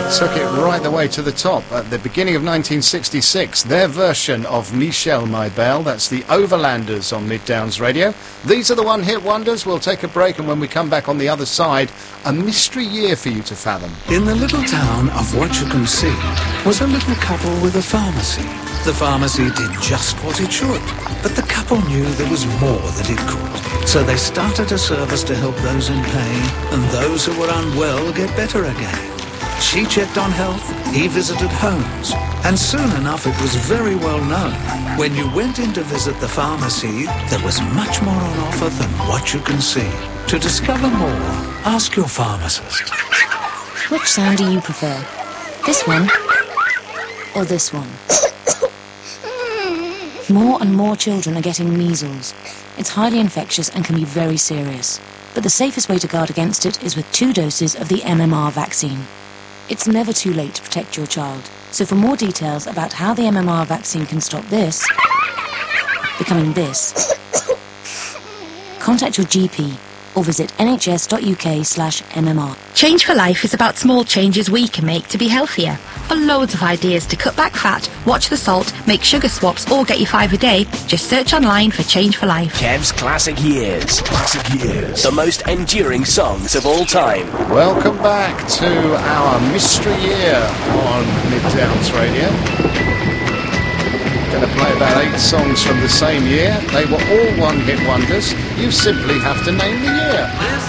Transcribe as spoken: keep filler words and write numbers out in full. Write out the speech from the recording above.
Took it right the way to the top at the beginning of nineteen sixty-six. Their version of Michel My Belle. That's the Overlanders on Mid Downs Radio. These are the one-hit wonders. We'll take a break, and when we come back on the other side, a mystery year for you to fathom. In the little town of Watchaconsea was a little couple with a pharmacy. The pharmacy did just what it should, but the couple knew there was more that it could. So they started a service to help those in pain and those who were unwell get better again. She checked on health, he visited homes, and soon enough it was very well known. When you went in to visit the pharmacy, there was much more on offer than what you can see. To discover more, ask your pharmacist. Which sound do you prefer? This one? Or this one? More and more children are getting measles. It's highly infectious and can be very serious. But the safest way to guard against it is with two doses of the M M R vaccine. It's never too late to protect your child. So for more details about how the M M R vaccine can stop this becoming this, contact your G P or visit nhs.uk slash MMR. Change for Life is about small changes we can make to be healthier. For loads of ideas to cut back fat, watch the salt, make sugar swaps, or get your five a day, just search online for Change for Life. Kev's Classic Years. Classic Years. The most enduring songs of all time. Welcome back to our mystery year on Mid Downs Radio. Going to play about eight songs from the same year. They were all one-hit wonders. You simply have to name the year.